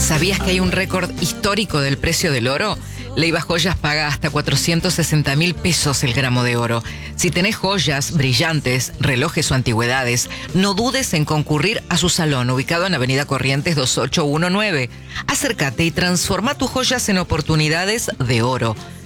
¿Sabías que hay un récord histórico del precio del oro? Leiva Joyas paga hasta 460.000 pesos el gramo de oro. Si tenés joyas, brillantes, relojes o antigüedades, no dudes en concurrir a su salón, ubicado en Avenida Corrientes 2819. Acércate y transforma tus joyas en oportunidades de oro.